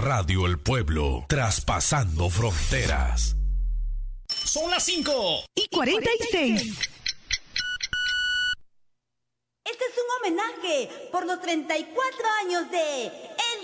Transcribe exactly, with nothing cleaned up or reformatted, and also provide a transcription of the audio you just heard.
Radio El Pueblo, traspasando fronteras. Son las cinco y cuarenta y seis. Este es un homenaje por los treinta y cuatro años de